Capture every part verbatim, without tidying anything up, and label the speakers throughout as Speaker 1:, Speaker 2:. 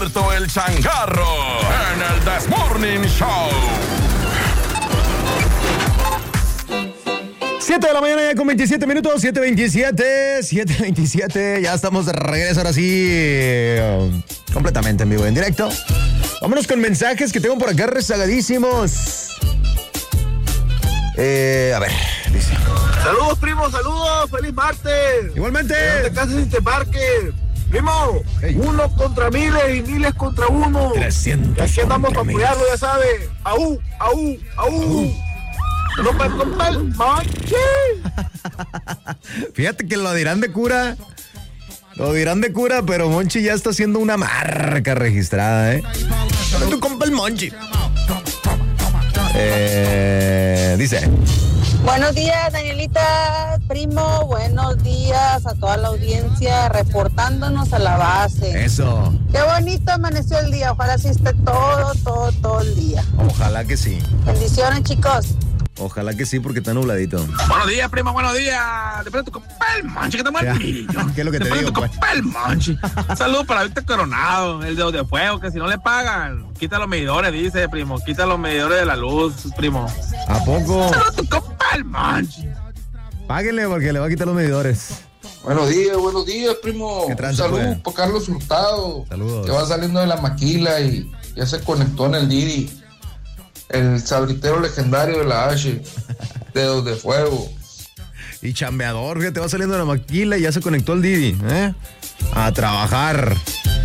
Speaker 1: Roberto el Changarro en el This Morning Show.
Speaker 2: siete de la mañana ya con veintisiete minutos, siete veintisiete, siete veintisiete, ya estamos de regreso ahora sí, um, completamente en vivo, en directo. Vámonos con mensajes que tengo por acá rezagadísimos. Eh, a ver, dice.
Speaker 3: Saludos, primo, saludos, feliz martes.
Speaker 2: Igualmente.
Speaker 3: No te cases ni te embarques. Primo, hey. Uno contra miles y miles contra uno.
Speaker 2: trescientos.
Speaker 3: Aquí andamos para apoyarlo, ya sabes. Aú, aú, aú. No me rompa el manche.
Speaker 2: Fíjate que lo dirán de cura. Lo dirán de cura, pero Monchi ya está haciendo una marca registrada, ¿eh? Tu compa el Monchi. Eh, dice.
Speaker 4: Buenos días, Danielita, primo. Buenos días a toda la audiencia reportándonos a la base.
Speaker 2: Eso.
Speaker 4: Qué bonito amaneció el día. Ojalá así esté todo, todo, todo el día.
Speaker 2: Ojalá que sí.
Speaker 4: Bendiciones, chicos.
Speaker 2: Ojalá que sí, porque está nubladito.
Speaker 5: Buenos días, primo, buenos días. Después de tu compa el Monchi, que te martillo.
Speaker 2: ¿Qué es lo que te
Speaker 5: Después
Speaker 2: digo,
Speaker 5: de tu
Speaker 2: pues?
Speaker 5: compa el Monchi. Un saludo para Víctor Coronado, el dedo de fuego, que si no le pagan, quita los medidores, dice, primo. Quita los medidores de la luz, primo.
Speaker 2: ¿A poco?
Speaker 5: Saludo a tu compa el Monchi.
Speaker 2: Páguenle porque le va a quitar los medidores.
Speaker 6: Buenos días, buenos días, primo.
Speaker 2: ¿Qué tranza,
Speaker 6: Un saludo
Speaker 2: pues?
Speaker 6: para Carlos Hurtado.
Speaker 2: Saludos.
Speaker 6: Que va saliendo de la maquila y ya se conectó en el Didi. El sabritero legendario de la H. Dedos de fuego.
Speaker 2: Y chambeador, fíjate, va saliendo de la maquila y ya se conectó el Didi, ¿eh? A trabajar.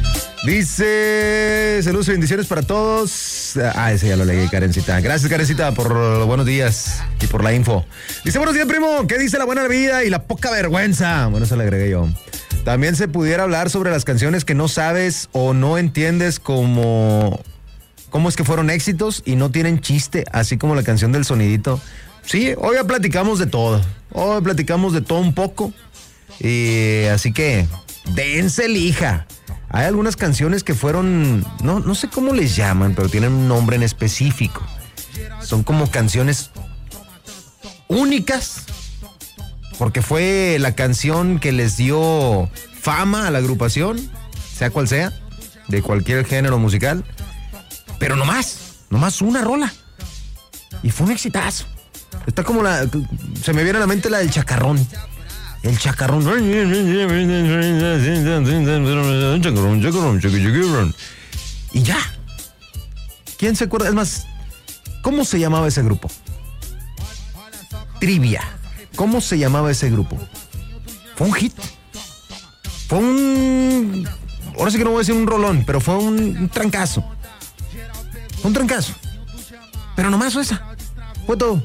Speaker 2: Dice, saludos y bendiciones para todos. Ah, ese ya lo leí, Karencita. Gracias, Karencita, por los buenos días y por la info. Dice, buenos días, primo. ¿Qué dice la buena vida y la poca vergüenza? Bueno, eso le agregué yo. También se pudiera hablar sobre las canciones que no sabes o no entiendes como... ¿Cómo es que fueron éxitos y no tienen chiste? Así como la canción del sonidito. Sí, hoy ya platicamos de todo. Hoy platicamos de todo un poco. Y así que, dense lija. Hay algunas canciones que fueron, no, no sé cómo les llaman, pero tienen un nombre en específico. Son como canciones únicas, porque fue la canción que les dio fama a la agrupación, sea cual sea, de cualquier género musical. Pero nomás, nomás una rola. Y fue un exitazo. Está como la, se me viene a la mente la del chacarrón. El chacarrón. Y ya. ¿Quién se acuerda? Es más, ¿cómo se llamaba ese grupo? Trivia. ¿Cómo se llamaba ese grupo? Fue un hit. Fue un... Ahora sí que no voy a decir un rolón, pero fue un, un trancazo. Un trancazo. Pero nomás fue esa. Fue todo.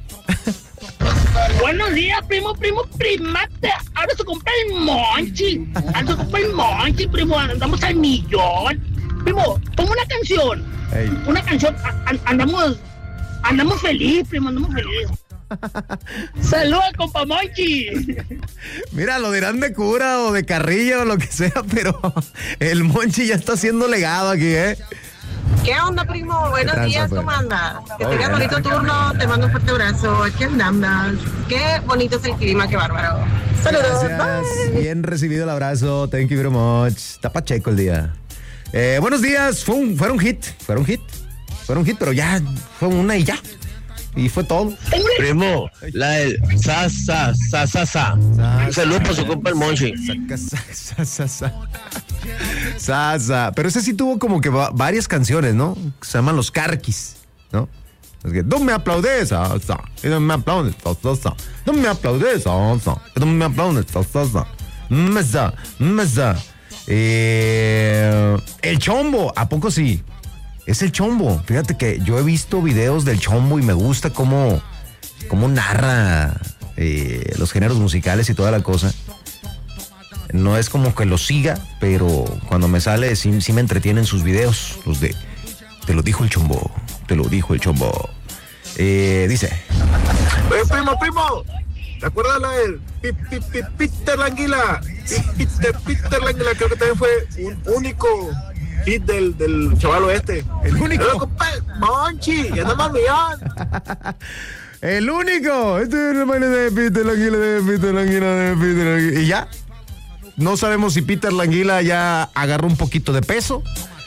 Speaker 7: Buenos días, primo, primo, primate. Ahora se compra el Monchi. Ahora se compra el Monchi, primo. Andamos al millón. Primo, pongo una canción.
Speaker 2: Hey.
Speaker 7: Una canción. A- andamos, andamos feliz, primo, andamos feliz. Saludos, compa Monchi.
Speaker 2: Mira, lo dirán de cura o de carrilla o lo que sea, pero el Monchi ya está haciendo legado aquí, ¿eh?
Speaker 8: ¿Qué onda, primo? Buenos
Speaker 2: tranza,
Speaker 8: días,
Speaker 2: pues?
Speaker 8: ¿cómo andas? Que
Speaker 2: Oh,
Speaker 8: tengas
Speaker 2: bien.
Speaker 8: bonito turno, te mando un fuerte abrazo. Aquí andamos. Qué bonito es el clima, qué bárbaro. Saludos,
Speaker 2: Gracias.
Speaker 8: bye.
Speaker 2: Bien recibido el abrazo. Thank you very much. Está pacheco el día. Eh, buenos días. Fue un, fueron hit. Fueron hit. Fueron hit, pero ya fue una y ya. Y fue todo.
Speaker 9: Primo, la del sa, sa, sa, sa, sa. Un saludo para su compa el Monchi.
Speaker 2: Saca, sa, sa, sa, sa. Sa, sa. Pero ese sí tuvo como que va- varias canciones, ¿no? Se llaman los Carquis, ¿no? Es que, no me aplaudes, sa, sa. Y no me aplaudes, sa, sa, sa. No me aplaudes, sa, sa. Y no me aplaudes, sa, sa, sa. Me sa, me sa. Eh, el Chombo, ¿a poco sí? Es el Chombo. Fíjate que yo he visto videos del Chombo y me gusta cómo, cómo narra eh, los géneros musicales y toda la cosa. No es como que lo siga, pero cuando me sale sí, sí me entretienen sus videos. Los de, te lo dijo el Chombo, te lo dijo el Chombo. Eh, dice.
Speaker 3: Oye, primo, primo. ¿Te acuerdas la del Pi- Pi- Pi- Peter Languila? Pi- Peter, Peter Languila, creo que también fue un único hit del, del chavalo este.
Speaker 2: El único.
Speaker 3: Yo lo compré, Monchi, ya no más millón.
Speaker 2: El único. Este es el baile de Peter Languila, de Peter Languila, de Peter Languila. Y ya. No sabemos si Peter Languila ya agarró un poquito de peso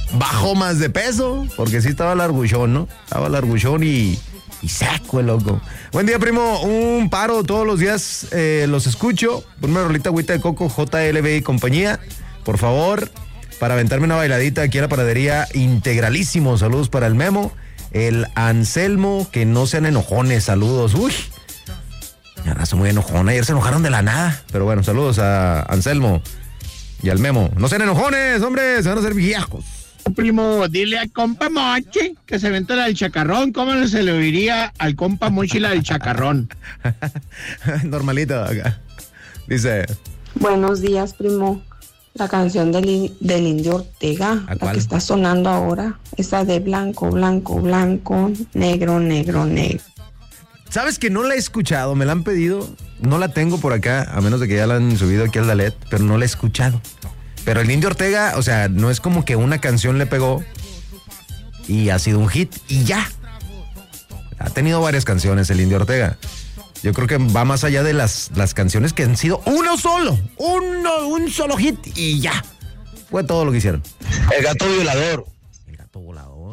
Speaker 2: bajó más de peso, porque sí estaba larguchón, ¿no? Estaba larguchón y, y seco el loco. Buen día, primo. Un paro todos los días, eh, los escucho. Ponme rolita agüita de coco, J L B y compañía, por favor, para aventarme una bailadita aquí a la panadería Integralísimo. Saludos para el Memo, el Anselmo, que no sean enojones, saludos. Uy, ya raza muy enojona, ayer se enojaron de la nada, pero bueno, saludos a Anselmo y al Memo. No sean enojones, hombre, se van a hacer viejos.
Speaker 7: Primo, dile al compa Monchi que se venta la del chacarrón. ¿Cómo se le oiría al compa Monchi la del chacarrón?
Speaker 2: Normalito acá. Dice:
Speaker 10: buenos días, primo. La canción del, del Indio Ortega, la
Speaker 2: cuál?
Speaker 10: que está sonando ahora, esa de blanco, blanco, blanco, negro, negro, negro.
Speaker 2: ¿Sabes que no la he escuchado? Me la han pedido. No la tengo por acá, a menos de que ya la han subido aquí al Dalet, pero no la he escuchado. Pero el Indio Ortega, o sea, no es como que una canción le pegó y ha sido un hit y ya. Ha tenido varias canciones el Indio Ortega. Yo creo que va más allá de las, las canciones que han sido uno solo, uno, un solo hit y ya. Fue todo lo que hicieron.
Speaker 9: El gato violador.
Speaker 2: El gato volador.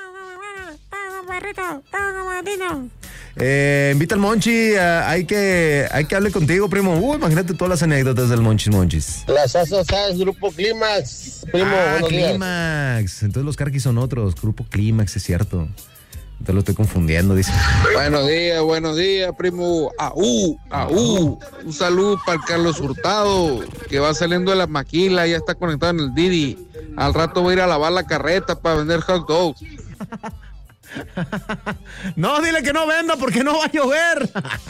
Speaker 2: Eh, invita al Monchi, uh, hay que hay que hable contigo, primo. Uy, imagínate todas las anécdotas del Monchis Monchis.
Speaker 11: Las asas, Grupo Clímax, primo,
Speaker 2: ah,
Speaker 11: buenos días.
Speaker 2: Clímax. Entonces los Carquis son otros, Grupo Clímax, es cierto. Entonces lo estoy confundiendo, dice.
Speaker 6: Buenos días, buenos días, primo. Aú, aú. Un saludo para el Carlos Hurtado, que va saliendo de la maquila, ya está conectado en el Didi. Al rato va a ir a lavar la carreta para vender hot dogs.
Speaker 2: No, dile que no venda porque no va a llover.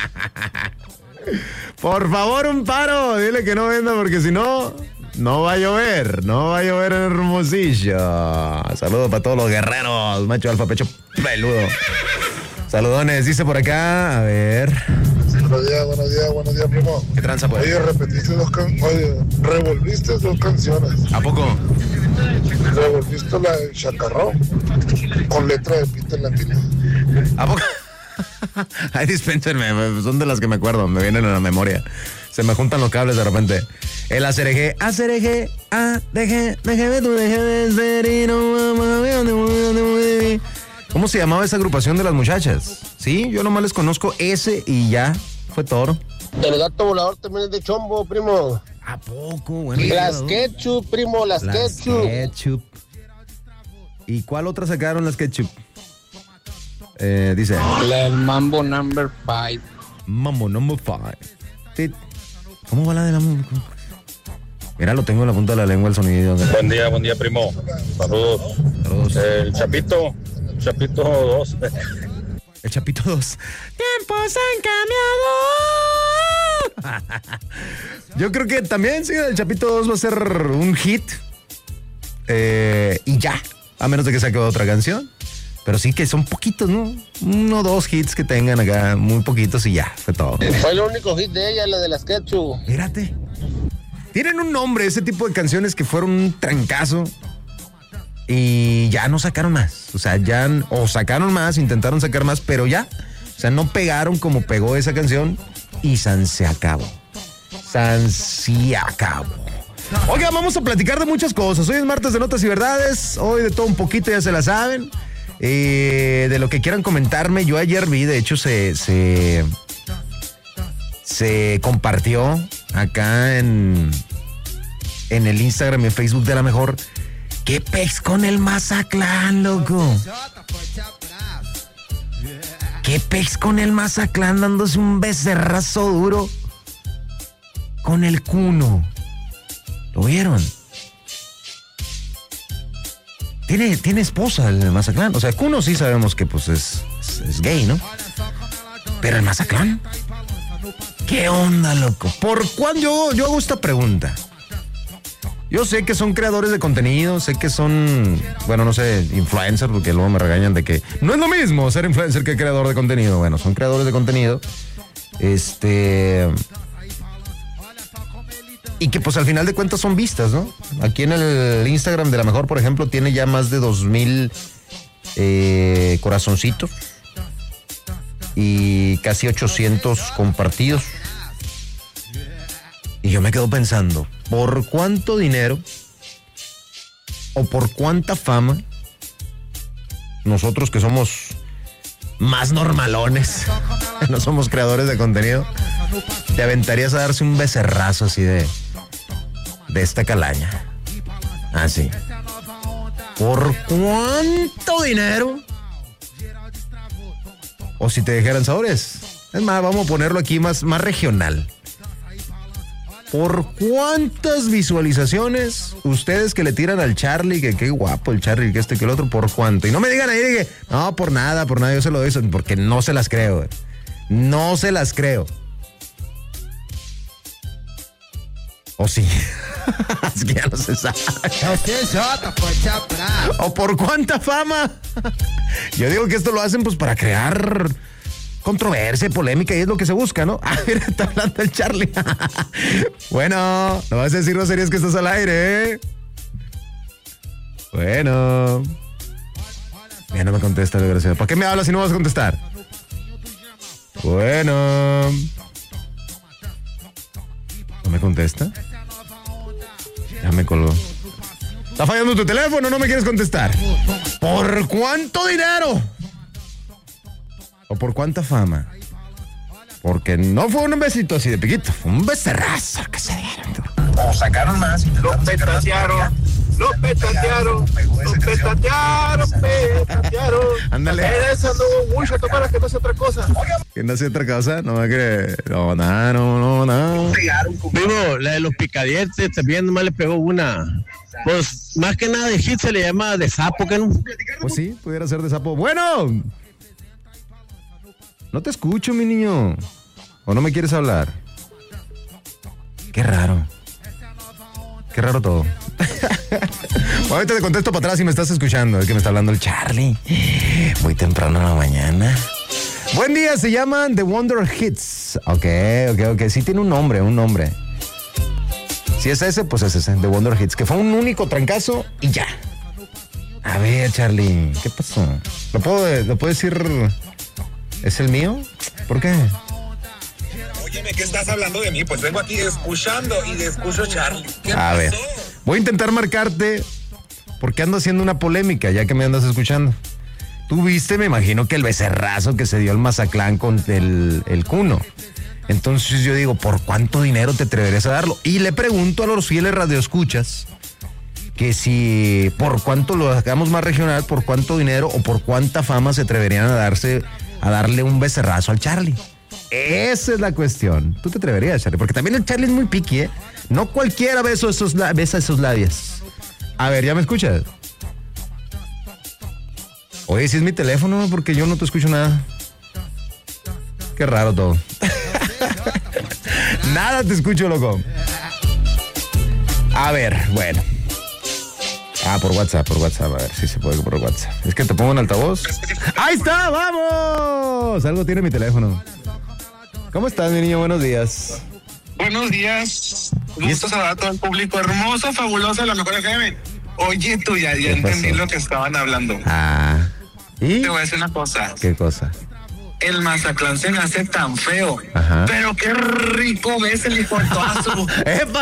Speaker 2: Por favor, un paro. Dile que no venda porque si no, no va a llover. No va a llover en Hermosillo. Saludos para todos los guerreros. Macho alfa, pecho peludo. Saludones, dice por acá. A ver.
Speaker 3: Buenos días, buenos días, buenos días, primo.
Speaker 2: ¿Qué tranza, pues?
Speaker 3: Oye, repetiste dos canciones. Oye, revolviste dos canciones.
Speaker 2: ¿A poco?
Speaker 3: Revolviste la de Chacarrón con letra de Peter Languila.
Speaker 2: ¿A poco? Ay, dispénsenme, son de las que me acuerdo, me vienen a la memoria. Se me juntan los cables de repente. El A C R G, A C R G, A, deje, déjeme tú, deje de ser y no mamá. ¿Cómo se llamaba esa agrupación de las muchachas? Sí, yo nomás les conozco ese y ya, fue todo.
Speaker 11: El gato volador también es de Chombo, primo.
Speaker 2: ¿A poco? Bueno,
Speaker 11: las Ketchup, primo, las, las Ketchup.
Speaker 2: Ketchup. ¿Y cuál otra sacaron las Ketchup? Eh, dice.
Speaker 5: La del Mambo Number Five.
Speaker 2: Mambo Number Five. ¿Cómo va la de la... Mira, lo tengo en la punta de la lengua el sonido.
Speaker 12: Buen día, buen día, primo. Saludos.
Speaker 2: Saludos.
Speaker 12: El Chapito, Chapito dos.
Speaker 2: El Chapito dos. Tiempos han cambiado. Yo creo que también, sí, el Chapito dos va a ser un hit. Eh, y ya. A menos de que saque otra canción. Pero sí que son poquitos, ¿no? Uno o dos hits que tengan acá, muy poquitos y ya, fue todo.
Speaker 11: Fue el único hit de ella, la de las Ketchup.
Speaker 2: Mírate. Tienen un nombre, ese tipo de canciones que fueron un trancazo y ya no sacaron más. O sea, ya, o sacaron más, intentaron sacar más, pero ya. O sea, no pegaron como pegó esa canción y san se acabó. San se acabó. Oiga, vamos a platicar de muchas cosas. Hoy es martes de Notas y Verdades, hoy de todo un poquito, ya se la saben. Eh, de lo que quieran comentarme, yo ayer vi, de hecho se, se, se compartió acá en, en el Instagram y en Facebook de La Mejor. ¿Qué pex con el Mazatlán, loco? ¿Qué pex con el Mazatlán dándose un becerrazo duro con el Cuno? ¿Lo vieron? Tiene, tiene esposa el Mazatlán. O sea, Cuno sí sabemos que pues es, es, es gay, ¿no? Pero el Mazatlán, ¿qué onda, loco? ¿Por cuándo? Yo, yo hago esta pregunta. Yo sé que son creadores de contenido, sé que son, bueno, no sé, influencers, porque luego me regañan de que no es lo mismo ser influencer que creador de contenido. Bueno, son creadores de contenido. Este... Y que pues al final de cuentas son vistas, ¿no? Aquí en el Instagram de La Mejor, por ejemplo, tiene ya más de dos mil eh, corazoncitos y casi ochocientos compartidos. Y yo me quedo pensando, ¿por cuánto dinero o por cuánta fama nosotros que somos más normalones, no somos creadores de contenido, te aventarías a darse un becerrazo así de de esta calaña? Así. ¿Por cuánto dinero? O si te dijeran, sabores, es más, vamos a ponerlo aquí más, más regional. ¿Por cuántas visualizaciones ustedes que le tiran al Charlie, que qué guapo el Charlie, que este, que el otro, por cuánto? Y no me digan ahí de que, no, por nada, por nada, yo se lo doy, porque no se las creo. No se las creo. ¿O sí? Es que ya no se sabe. ¿O por cuánta fama? Yo digo que esto lo hacen pues para crear controversia, polémica, y es lo que se busca, ¿no? A ver, está hablando el Charlie. Bueno, no vas a decir groserías que estás al aire, ¿eh? Bueno. Ya no me contesta, desgraciado. ¿Para qué me hablas si no vas a contestar? Bueno. ¿No me contesta? Ya me colgó. ¿Está fallando tu teléfono? ¿No me quieres contestar? ¿Por cuánto dinero? ¿O por cuánta fama? Porque no fue un besito así de piquito, fue un becerrazo que se dieron.
Speaker 3: O sacaron más. Los petatearon, los petatearon, los petatearon, petatearon.
Speaker 2: Ándale.
Speaker 3: Eres anduvo mucho a tomar que no sea otra cosa.
Speaker 2: ¿Que no sea otra cosa? No me cree. No, no, no, no.
Speaker 9: Primo, la de los picadientes también nomás le pegó una. Pues más que nada de hit se le llama de sapo, ¿que no?
Speaker 2: Pues sí, pudiera ser de sapo. Bueno. No te escucho, mi niño. ¿O no me quieres hablar? Qué raro. Qué raro todo. Bueno, ahorita te contesto para atrás si me estás escuchando. Es que me está hablando el Charlie. Muy temprano en la mañana. Buen día, se llaman The Wonder Hits. Ok, ok, ok. Sí tiene un nombre, un nombre. Si es ese, pues es ese, The Wonder Hits. Que fue un único trancazo y ya. A ver, Charlie, ¿qué pasó? ¿Lo puedo, lo puedo decir? ¿Es el mío? ¿Por qué?
Speaker 3: Óyeme, ¿qué estás hablando de mí? Pues vengo aquí escuchando y de escucho Charlie. ¿Qué
Speaker 2: A
Speaker 3: pasó?
Speaker 2: ver, voy a intentar marcarte porque ando haciendo una polémica, ya que me andas escuchando. Tú viste, me imagino, que el becerrazo que se dio el Mazatlán con el, el Cuno. Entonces yo digo, ¿por cuánto dinero te atreverías a darlo? Y le pregunto a los fieles radioescuchas que si por cuánto lo hagamos más regional, por cuánto dinero o por cuánta fama se atreverían a darse a darle un becerrazo al Charlie. Esa es la cuestión. ¿Tú te atreverías, Charlie? Porque también el Charlie es muy piqui, ¿eh? No cualquiera besa esos, besa esos labios. A ver, ¿ya me escuchas? Oye, si es mi teléfono, porque yo no te escucho nada. Qué raro todo. Nada te escucho, loco. A ver, bueno. Ah, por WhatsApp, por WhatsApp, a ver si se puede por WhatsApp. Es que te pongo en altavoz. ¡Ahí está! ¡Vamos! Algo tiene mi teléfono. ¿Cómo estás, mi niño? Buenos días.
Speaker 3: Buenos días. Gusto saludar a todo el público hermoso, fabuloso, la mejor F M. Oye, tú ya, ya entendí lo que estaban hablando.
Speaker 2: Ah. ¿Y?
Speaker 3: Te voy a decir una cosa.
Speaker 2: ¿Qué cosa?
Speaker 3: El Mazatlán se me hace tan feo.
Speaker 2: Ajá.
Speaker 3: Pero qué rico ves el hijo de toda su...
Speaker 2: ¡Epa!